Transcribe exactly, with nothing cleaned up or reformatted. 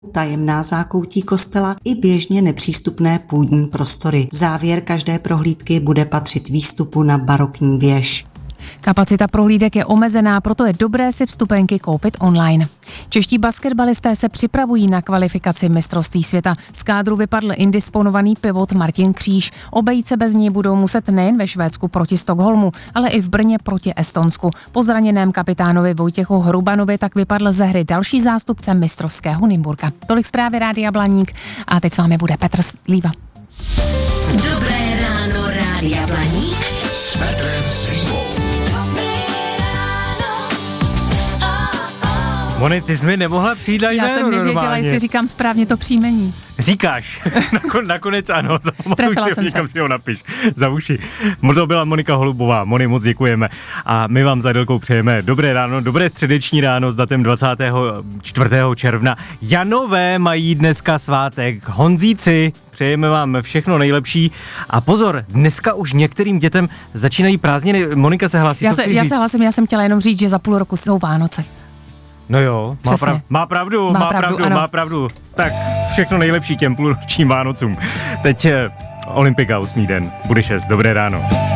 tajemná zákoutí kostela i běžně nepřístupné půdní prostory. Závěr každé prohlídky bude patřit výstupu na barokní věž. Kapacita prohlídek je omezená, proto je dobré si vstupenky koupit online. Čeští basketbalisté se připravují na kvalifikaci mistrovství světa. Z kádru vypadl indisponovaný pivot Martin Kříž. Obejít se bez něj budou muset nejen ve Švédsku proti Stockholmu, ale i v Brně proti Estonsku. Po zraněném kapitánovi Vojtěchu Hrubanovi tak vypadl ze hry další zástupce mistrovského Nymburka. Tolik zprávy Rádia Blaník a teď s vámi bude Petr Slíva. Dobré ráno Rádia Blaník s Petrem Slívou. Moni, ty jsi mi nemohla přijít na Já jméno jsem nevěděla, normálně. jestli říkám správně to příjmení. Říkáš. Nakon, nakonec ano. Trefila si ho, jsem někam se. si ho napiš za uši. To byla Monika Holubová. Moni, moc děkujeme. A my vám za chvilkou přejeme dobré ráno, dobré středeční ráno s datem dvacátého čtvrtého června. Janové mají dneska svátek. Honzíci, přejeme vám všechno nejlepší. A pozor, dneska už některým dětem začínají prázdniny. Monika se hlásí, Já co se, chceš já říct? se hlasím, já jsem chtěla jenom říct, že za půl roku jsou Vánoce. No jo, má, Přesně. prav, má pravdu, Má má pravdu, pravdu, ano. má pravdu. Tak všechno nejlepší těm půlročním Vánocům. Teď eh, Olympika, osmý den, bude šest, dobré ráno.